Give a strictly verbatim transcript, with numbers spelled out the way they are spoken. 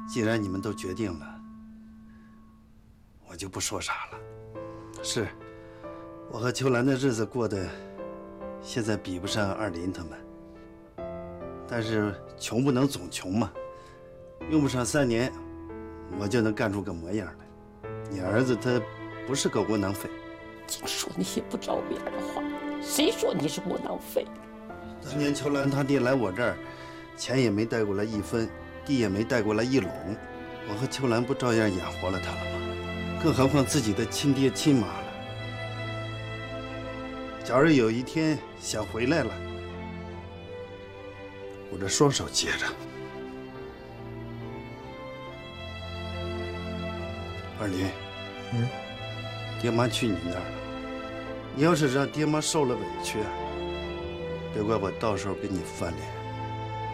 既然你们都决定了，我就不说啥了。是，我和秋兰的日子过得现在比不上二林他们，但是穷不能总穷嘛，用不上三年，我就能干出个模样来。你儿子他不是个窝囊废。 净说那些不着边的话，谁说你是窝囊废？ 当年秋兰他爹来我这儿，钱也没带过来一分，地也没带过来一垄，我和秋兰不照样养活了他了吗？更何况自己的亲爹亲妈了。假如有一天想回来了，我这双手接着。二林， 嗯， 爹妈去你那儿了，你要是让爹妈受了委屈，别怪我到时候跟你翻脸。